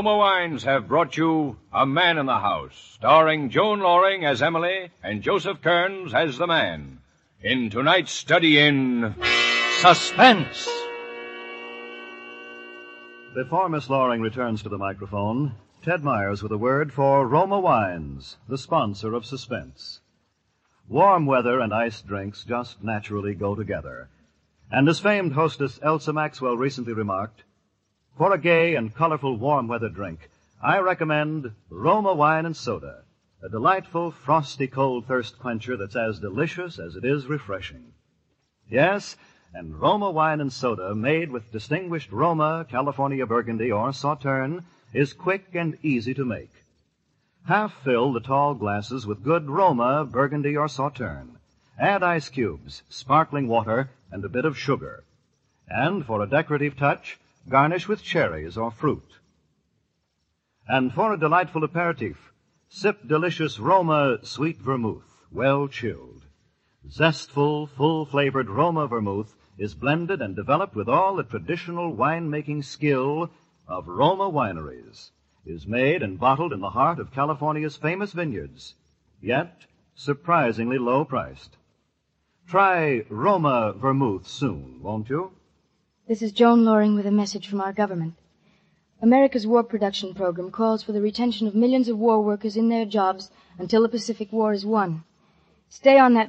Roma Wines have brought you A Man in the House, starring Joan Loring as Emily and Joseph Kearns as the man, in tonight's study in suspense. Before Miss Loring returns to the microphone, Ted Myers with a word for Roma Wines, the sponsor of Suspense. Warm weather and iced drinks just naturally go together. And as famed hostess Elsa Maxwell recently remarked, for a gay and colorful warm weather drink, I recommend Roma Wine and Soda, a delightful, frosty, cold thirst quencher that's as delicious as it is refreshing. Yes, and Roma Wine and Soda, made with distinguished Roma, California Burgundy, or Sauterne, is quick and easy to make. Half fill the tall glasses with good Roma, Burgundy, or Sauterne. Add ice cubes, sparkling water, and a bit of sugar. And for a decorative touch, garnish with cherries or fruit. And for a delightful aperitif, sip delicious Roma sweet vermouth, well chilled. Zestful, full-flavored Roma vermouth is blended and developed with all the traditional wine-making skill of Roma wineries, is made and bottled in the heart of California's famous vineyards, yet surprisingly low-priced. Try Roma vermouth soon, won't you? This is Joan Loring with a message from our government. America's war production program calls for the retention of millions of war workers in their jobs until the Pacific War is won. Stay on that